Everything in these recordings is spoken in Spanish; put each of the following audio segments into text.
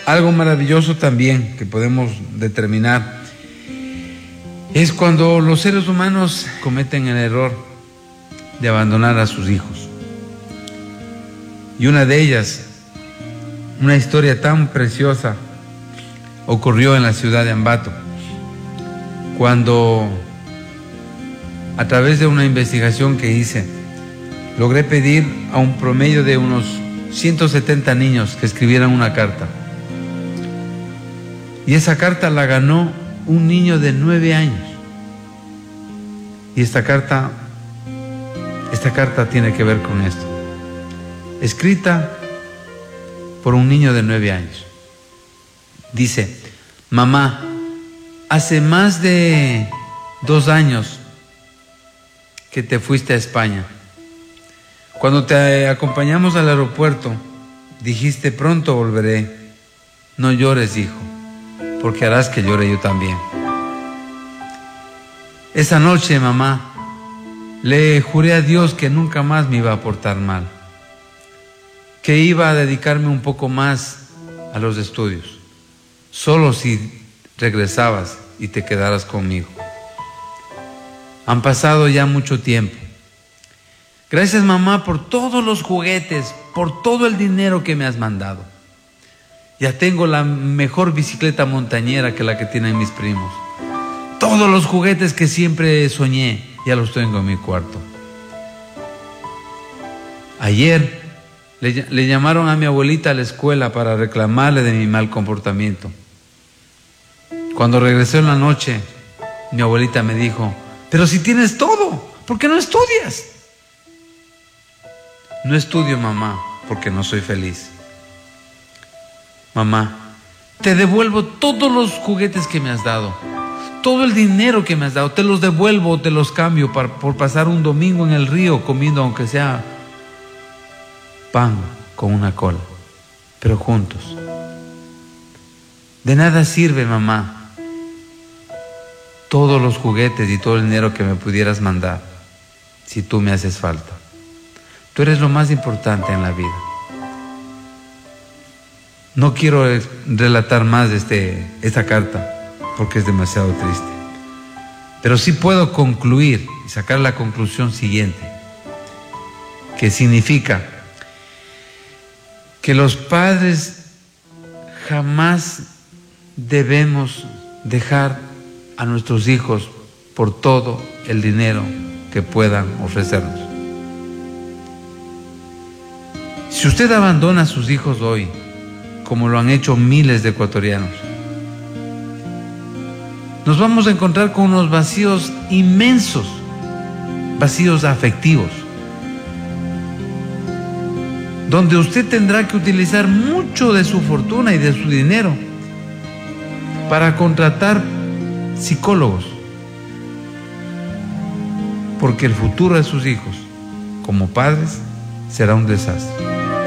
Algo maravilloso también que podemos determinar es cuando los seres humanos cometen el error de abandonar a sus hijos. Y una de ellas, una historia tan preciosa, ocurrió en la ciudad de Ambato, cuando a través de una investigación que hice, logré pedir a un promedio de unos 170 niños que escribieran una carta. Y esa carta la ganó un niño de 9 años. Y esta carta tiene que ver con esto. Escrita por un niño de 9 años. Dice: mamá, hace más de 2 años que te fuiste a España. Cuando te acompañamos al aeropuerto, dijiste: pronto volveré. No llores, hijo, porque harás que llore yo también. Esa noche, mamá, le juré a Dios que nunca más me iba a portar mal, que iba a dedicarme un poco más a los estudios, solo si regresabas y te quedaras conmigo. Han pasado ya mucho tiempo. Gracias, mamá, por todos los juguetes, por todo el dinero que me has mandado. Ya tengo la mejor bicicleta montañera que la que tienen mis primos. Todos los juguetes que siempre soñé, ya los tengo en mi cuarto. Ayer le llamaron a mi abuelita a la escuela para reclamarle de mi mal comportamiento. Cuando regresé en la noche, mi abuelita me dijo: pero si tienes todo, ¿por qué no estudias? No estudio, mamá, porque no soy feliz. Mamá, te devuelvo todos los juguetes que me has dado, todo el dinero que me has dado, te los devuelvo, te los cambio por pasar un domingo en el río comiendo, aunque sea pan con una cola, pero juntos. De nada sirve, mamá, todos los juguetes y todo el dinero que me pudieras mandar si tú me haces falta. Tú eres lo más importante en la vida. No quiero relatar más de esta carta porque es demasiado triste, pero sí puedo concluir y sacar la conclusión siguiente, que significa que los padres jamás debemos dejar a nuestros hijos por todo el dinero que puedan ofrecernos. Si usted abandona a sus hijos hoy, como lo han hecho miles de ecuatorianos, nos vamos a encontrar con unos vacíos inmensos, vacíos afectivos, donde usted tendrá que utilizar mucho de su fortuna y de su dinero para contratar psicólogos, porque el futuro de sus hijos, como padres, será un desastre.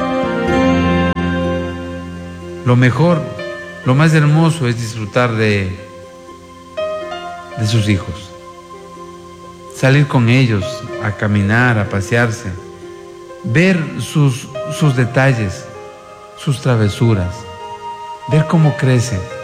Lo mejor, lo más hermoso es disfrutar de sus hijos, salir con ellos a caminar, a pasearse, ver sus detalles, sus travesuras, ver cómo crecen.